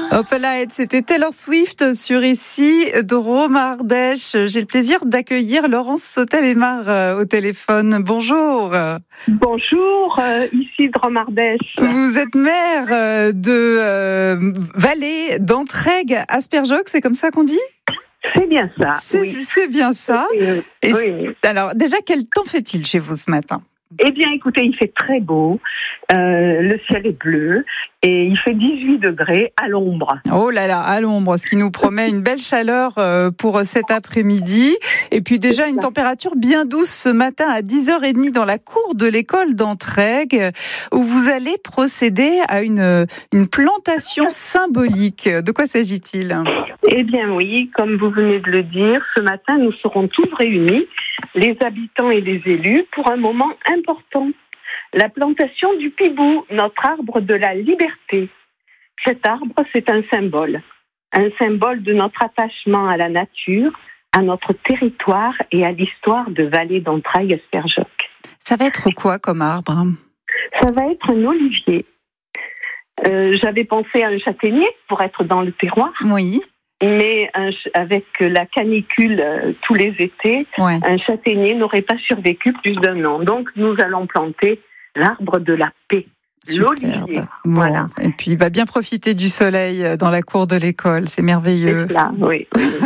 Opalite, c'était Taylor Swift sur Ici Drôme Ardèche. J'ai le plaisir d'accueillir Laurence Sautel-Aymar au téléphone. Bonjour. Bonjour, ici Drôme Ardèche. Vous êtes maire de Vallée d'Entraigues, Asperjoc, c'est comme ça qu'on dit ? C'est bien ça. C'est bien ça. Oui. Alors déjà, quel temps fait-il chez vous ce matin ? Eh bien, écoutez, il fait très beau, le ciel est bleu et il fait 18 degrés à l'ombre. Oh là là, à l'ombre, ce qui nous promet une belle chaleur pour cet après-midi. Et puis déjà une température bien douce ce matin à 10h30 dans la cour de l'école d'Entraigues où vous allez procéder à une plantation symbolique. De quoi s'agit-il ? Eh bien oui, comme vous venez de le dire, ce matin nous serons tous réunis, les habitants et les élus, pour un moment important. La plantation du pibou, notre arbre de la liberté. Cet arbre, c'est un symbole de notre attachement à la nature, à notre territoire et à l'histoire de Vallée d'Entraigues-Asperjoc. Ça va être quoi comme arbre ? Ça va être un olivier. J'avais pensé à un châtaignier pour être dans le terroir. Oui. Mais avec la canicule tous les étés, un châtaignier n'aurait pas survécu plus d'1 an. Donc nous allons planter l'arbre de la paix, l'olivier. Bon. Voilà. Et puis il va bien profiter du soleil dans la cour de l'école, c'est merveilleux. C'est ça, oui.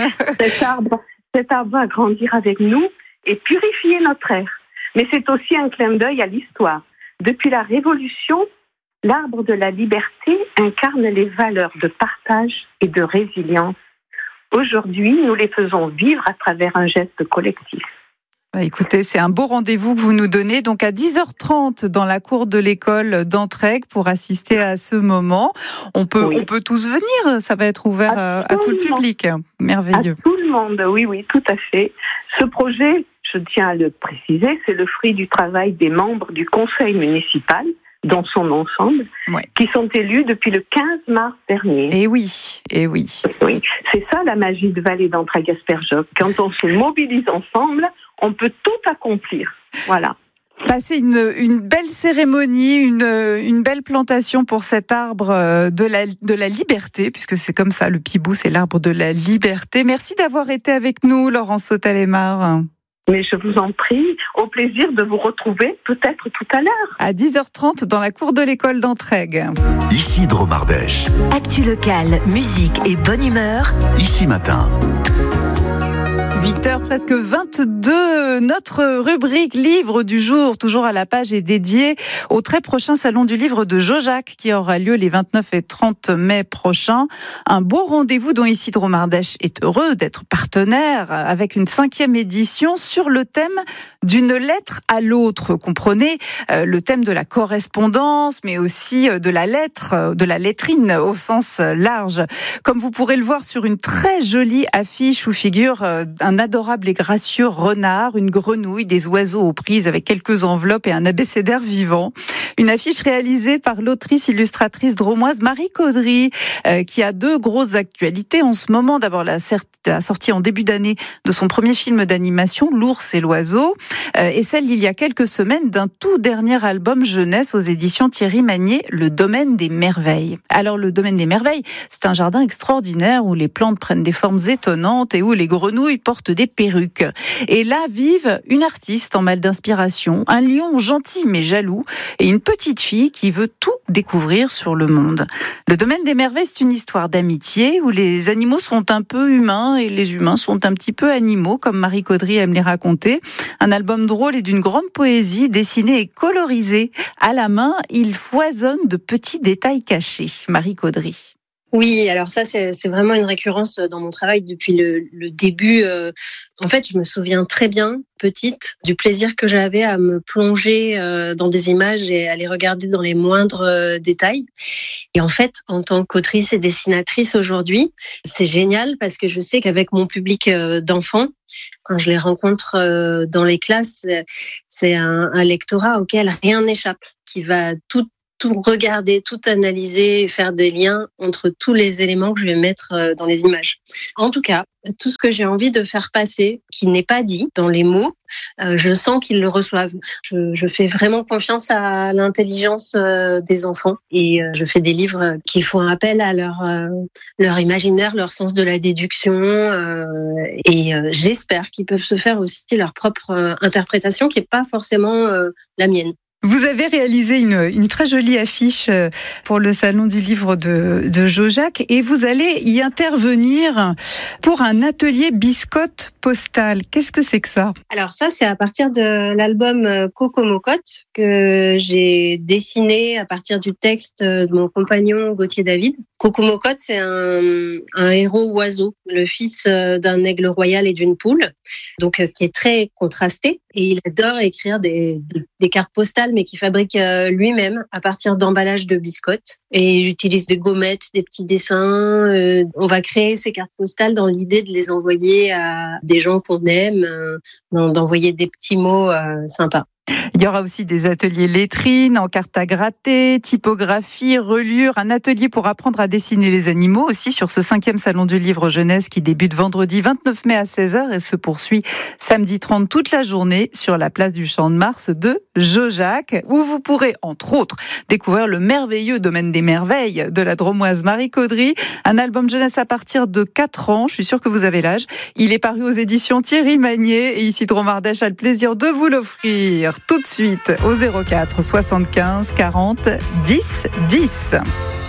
cet arbre va grandir avec nous et purifier notre air. Mais c'est aussi un clin d'œil à l'histoire. Depuis la Révolution, l'arbre de la liberté incarne les valeurs de partage et de résilience. Aujourd'hui, nous les faisons vivre à travers un geste collectif. Écoutez, c'est un beau rendez-vous que vous nous donnez, donc à 10h30 dans la cour de l'école d'Entraigues pour assister à ce moment. On peut tous venir, ça va être ouvert à tout le public. Merveilleux. À tout le monde, oui, tout à fait. Ce projet, je tiens à le préciser, c'est le fruit du travail des membres du conseil municipal, dans son ensemble, qui sont élus depuis le 15 mars dernier. Et oui. Oui, c'est ça la magie de Vallée d'Entraigues-Asperjoc. Quand on se mobilise ensemble, on peut tout accomplir. Voilà. Passer une belle cérémonie, une belle plantation pour cet arbre de la liberté, puisque c'est comme ça, le pibou, c'est l'arbre de la liberté. Merci d'avoir été avec nous, Laurence Sautel-Aymar. Mais je vous en prie, au plaisir de vous retrouver peut-être tout à l'heure. À 10h30 dans la cour de l'école d'Entraigues. Ici Drôme Ardèche. Actu locale, musique et bonne humeur. Ici Matin. 8h presque 22, notre rubrique livre du jour, toujours à la page, est dédiée au très prochain salon du livre de Jojac qui aura lieu les 29 et 30 mai prochains. Un beau rendez-vous dont ici Drôme Ardèche est heureux d'être partenaire avec une 5e édition sur le thème d'une lettre à l'autre. Comprenez le thème de la correspondance, mais aussi de la lettre, de la lettrine au sens large. Comme vous pourrez le voir sur une très jolie affiche où figure un adorable et gracieux renard, une grenouille, des oiseaux aux prises avec quelques enveloppes et un abécédaire vivant. Une affiche réalisée par l'autrice illustratrice drômoise Marie Caudry, qui a 2 grosses actualités en ce moment. D'abord la sortie en début d'année de son premier film d'animation, L'ours et l'oiseau, et celle il y a quelques semaines d'un tout dernier album jeunesse aux éditions Thierry Magnier, Le Domaine des Merveilles. Alors le Domaine des Merveilles, c'est un jardin extraordinaire où les plantes prennent des formes étonnantes et où les grenouilles portent des perruques. Et là vivent une artiste en mal d'inspiration, un lion gentil mais jaloux et une petite fille qui veut tout découvrir sur le monde. Le Domaine des Merveilles, c'est une histoire d'amitié où les animaux sont un peu humains et les humains sont un petit peu animaux, comme Marie Caudry aime les raconter. Un album drôle et d'une grande poésie, dessiné et colorisé à la main. Il foisonne de petits détails cachés. Marie Caudry. Oui, alors ça, c'est vraiment une récurrence dans mon travail depuis le début. En fait, je me souviens très bien, petite, du plaisir que j'avais à me plonger dans des images et à les regarder dans les moindres détails. Et en fait, en tant qu'autrice et dessinatrice aujourd'hui, c'est génial parce que je sais qu'avec mon public d'enfants, quand je les rencontre dans les classes, c'est un lectorat auquel rien n'échappe, qui va tout tout regarder, tout analyser et faire des liens entre tous les éléments que je vais mettre dans les images. En tout cas, tout ce que j'ai envie de faire passer, qui n'est pas dit dans les mots, je sens qu'ils le reçoivent. Je fais vraiment confiance à l'intelligence des enfants et je fais des livres qui font appel à leur imaginaire, leur sens de la déduction et j'espère qu'ils peuvent se faire aussi leur propre interprétation qui n'est pas forcément la mienne. Vous avez réalisé une très jolie affiche pour le Salon du Livre de Jojac et vous allez y intervenir pour un atelier biscotte postale. Qu'est-ce que c'est que ça ? Alors ça, c'est à partir de l'album Coco Mocotte que j'ai dessiné à partir du texte de mon compagnon Gauthier David. Coco Mocotte, c'est un héros oiseau, le fils d'un aigle royal et d'une poule, donc qui est très contrasté. Et il adore écrire des cartes postales, mais qu'il fabrique lui-même à partir d'emballages de biscottes. Et j'utilise des gommettes, des petits dessins. On va créer ces cartes postales dans l'idée de les envoyer à des gens qu'on aime, d'envoyer des petits mots sympas. Il y aura aussi des ateliers lettrines, en carte à gratter, typographie, relure, un atelier pour apprendre à dessiner les animaux aussi sur ce 5e Salon du Livre Jeunesse qui débute vendredi 29 mai à 16h et se poursuit samedi 30 toute la journée sur la place du Champ de Mars de Jojac où vous pourrez entre autres découvrir le merveilleux domaine des merveilles de la Dromoise Marie Caudry, un album jeunesse à partir de 4 ans, je suis sûre que vous avez l'âge. Il est paru aux éditions Thierry Magnier et Isidro Mardèche a le plaisir de vous l'offrir tout de suite au 04 75 40 10 10.